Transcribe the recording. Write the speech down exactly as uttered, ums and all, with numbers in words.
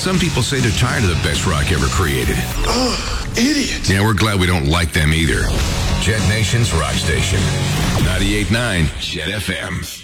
Some people say they're tired of the best rock ever created. Oh, idiot. Yeah, we're glad we don't like them either. Jet Nation's Rock Station. ninety-eight point nine Jet F M.